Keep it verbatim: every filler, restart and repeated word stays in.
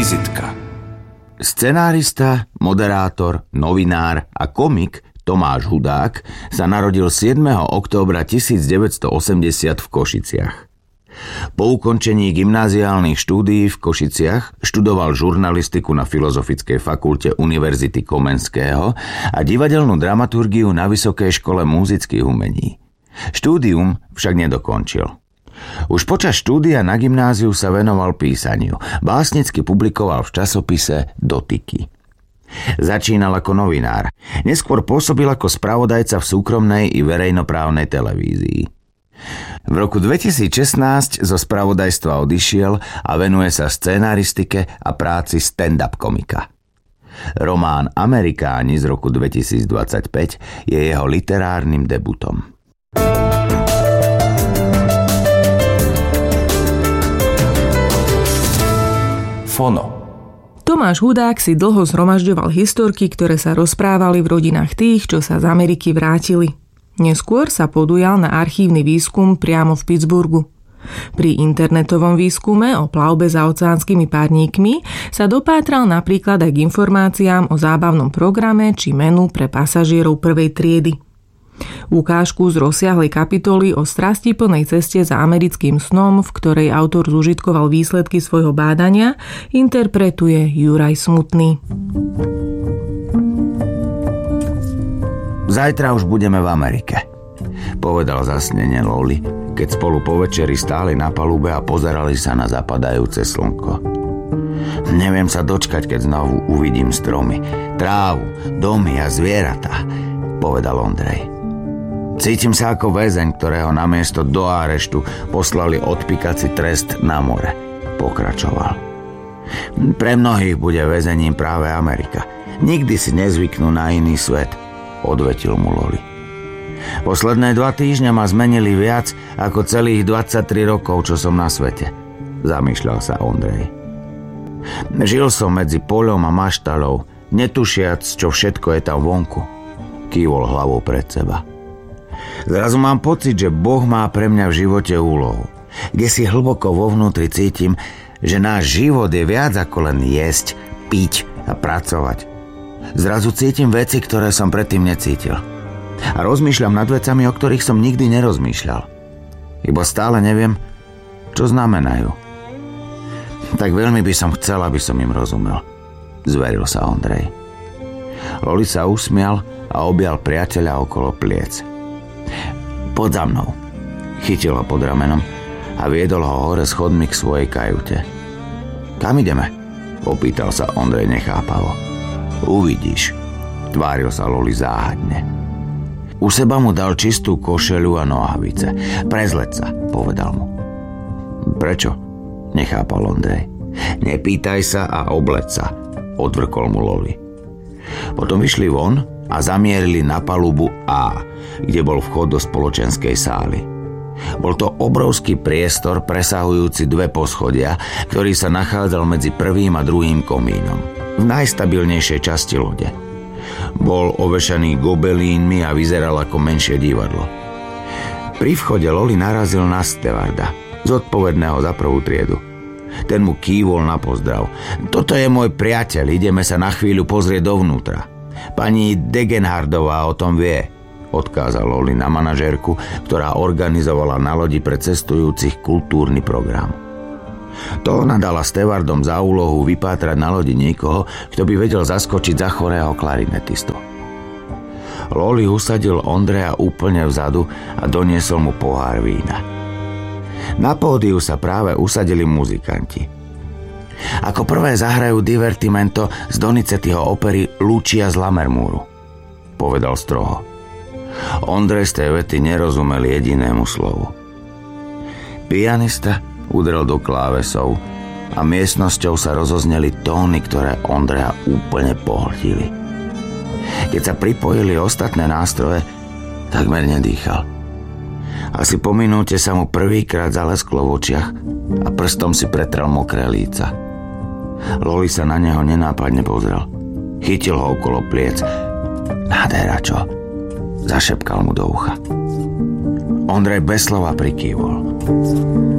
Vizitka. Scenárista, moderátor, novinár a komik Tomáš Hudák sa narodil siedmeho októbra tisícdeväťstoosemdesiat v Košiciach. Po ukončení gymnáziálnych štúdií v Košiciach študoval žurnalistiku na Filozofickej fakulte Univerzity Komenského a divadelnú dramaturgiu na Vysokej škole múzických umení. Štúdium však nedokončil. Už počas štúdia na gymnáziu sa venoval písaniu. Básnicky publikoval v časopise Dotyky. Začínal ako novinár. Neskôr pôsobil ako spravodajca v súkromnej i verejnoprávnej televízii. V roku dvetisícšestnásť zo spravodajstva odišiel a venuje sa scenaristike a práci stand-up komika. Román Amerikáni z roku dvetisícdvadsaťpäť je jeho literárnym debutom. Fono. Tomáš Hudák si dlho zhromažďoval historky, ktoré sa rozprávali v rodinách tých, čo sa z Ameriky vrátili. Neskôr sa podujal na archívny výskum priamo v Pittsburghu. Pri internetovom výskume o plavbe za oceánskymi párníkmi sa dopátral napríklad aj k informáciám o zábavnom programe či menu pre pasažierov prvej triedy. Ukážku z rozsiahlej kapitoly o strastiplnej ceste za americkým snom, v ktorej autor zužitkoval výsledky svojho bádania, interpretuje Juraj Smutný. Zajtra už budeme v Amerike, povedal zasnene Loli, keď spolu po večeri stáli na palube a pozerali sa na zapadajúce slnko. Neviem sa dočkať, keď znovu uvidím stromy, trávu, domy a zvieratá, povedal Ondrej. Cítim sa ako väzeň, ktorého namiesto do areštu poslali odpíkací trest na more, pokračoval. Pre mnohých bude väzením práve Amerika. Nikdy si nezvyknú na iný svet, odvetil mu Loli. Posledné dva týždňa ma zmenili viac ako celých dvadsaťtri rokov, čo som na svete, zamýšľal sa Ondrej. Žil som medzi poľom a maštalou, netušiac, čo všetko je tam vonku, kývol hlavou pred seba. Zrazu mám pocit, že Boh má pre mňa v živote úlohu. Kde si hlboko vo vnútri cítim, že náš život je viac ako len jesť, piť a pracovať. Zrazu cítim veci, ktoré som predtým necítil. A rozmýšľam nad vecami, o ktorých som nikdy nerozmýšľal. Iba stále neviem, čo znamenajú. Tak veľmi by som chcel, aby som im rozumel, zveril sa Ondrej. Loli sa usmial a objal priateľa okolo pliec. Poď za mnou, chytil ho pod ramenom a viedol ho hore schodmi k svojej kajute. Kam ideme? Opýtal sa Ondrej nechápavo. Uvidíš, tváril sa Loli záhadne. U seba mu dal čistú košeľu a nohavice. Prezleď sa, povedal mu. Prečo? Nechápal Ondrej. Nepýtaj sa a obleď sa, odvrkol mu Loli. Potom vyšli von a zamierili na palubu A, kde bol vchod do spoločenskej sály. Bol to obrovský priestor presahujúci dve poschodia, ktorý sa nachádzal medzi prvým a druhým komínom, v najstabilnejšej časti lode. Bol ovešaný gobelínmi a vyzeral ako menšie divadlo. Pri vchode Loli narazil na stevarda, zodpovedného za prvú triedu. Ten mu kývol na pozdrav. Toto je môj priateľ, ideme sa na chvíľu pozrieť dovnútra. Pani Degenhardová o tom vie, odkázal Loli na manažérku, ktorá organizovala na lodi pre cestujúcich kultúrny program. To ona dala stevardom za úlohu vypátrať na lodi niekoho, kto by vedel zaskočiť za chorého klarinetistu. Loli usadil Ondreja úplne vzadu a doniesol mu pohár vína. Na pódiu sa práve usadili muzikanti. Ako prvé zahrajú divertimento z Donizettiho opery Lucia z Lammermouru, povedal stroho. Ondrej z tej vety nerozumel jedinému slovu. Pianista udrel do klávesov a miestnosťou sa rozozneli tóny, ktoré Ondreja úplne pohltili. Keď sa pripojili ostatné nástroje, takmer nedýchal. Asi po minúte sa mu prvýkrát zalesklo v očiach a prstom si pretrel mokré líca. Loli sa na neho nenápadne pozrel. Chytil ho okolo pliec. Nádhera, čo? Zašepkal mu do ucha. Ondrej bez slova prikývol.